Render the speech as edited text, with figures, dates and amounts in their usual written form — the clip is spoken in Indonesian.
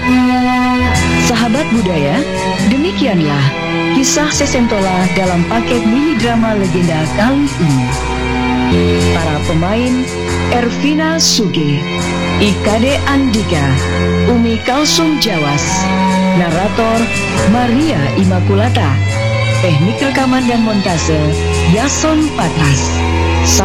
Sahabat budaya, demikianlah kisah Sesentola dalam paket mini drama legenda kali ini. Para pemain: Ervina Suge, Ikade Andika, Umi Kalsum Jawas, narator Maria Immaculata, teknik rekaman dan montase Yason Patras.